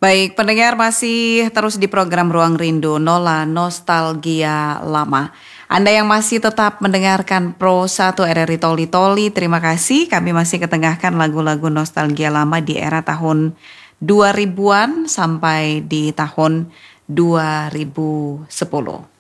Baik, pendengar masih terus di program Ruang Rindu Nola Nostalgia Lama. Anda yang masih tetap mendengarkan Pro 1 RRI Toli Toli, terima kasih. Kami masih ketengahkan lagu-lagu nostalgia lama di era tahun 2000-an sampai di tahun 2010.